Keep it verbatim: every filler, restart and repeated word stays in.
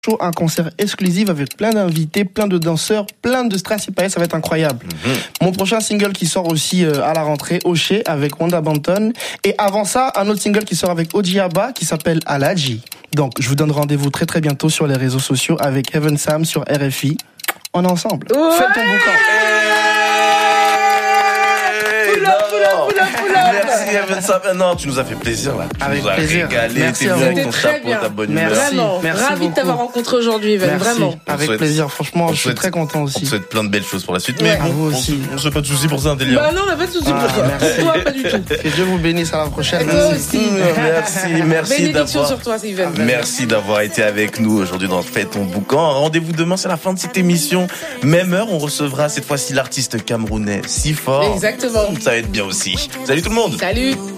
show, un concert exclusif avec plein d'invités, plein de danseurs, plein de strass, il paraît, ça va être incroyable. Mm-hmm. Mon prochain single qui sort aussi euh, à la rentrée, Oshé, avec Wanda Banton. Et avant ça, un autre single qui sort avec Ojiaba qui s'appelle Aladji. Donc, je vous donne rendez-vous très très bientôt sur les réseaux sociaux avec Heaven Sam sur R F I. On est ensemble. Ouais. Faites ton boucan. Merci Evan Sam. Non, tu nous as fait plaisir là. Tu Avec nous as plaisir. régalé. Merci T'es à venu vous. avec ton Très chapeau, bien. ta bonne Merci. humeur. Vraiment, Merci ravi de beaucoup. t'avoir rencontré aujourd'hui, Evan, Merci. vraiment. Avec souhaite- plaisir. Franchement, je suis souhaite- très content On te aussi. souhaite plein de belles choses pour la suite. Ouais. Mais À vous on- aussi. On se fait pas de soucis pour ça, un délire. Bah non, on n'a pas de soucis Ah, pour toi. merci. Toi, pas du tout. Que Dieu vous bénisse à la prochaine. Et toi Merci. aussi. Merci, merci Bénédiction d'avoir. sur toi, Steven. Merci d'avoir été avec nous aujourd'hui dans Fais ton boucan. Rendez-vous demain, c'est la fin de cette émission. Même heure, on recevra cette fois-ci l'artiste camerounais Si Fort. Exactement. Ça va être bien aussi. Salut tout le monde. Salut.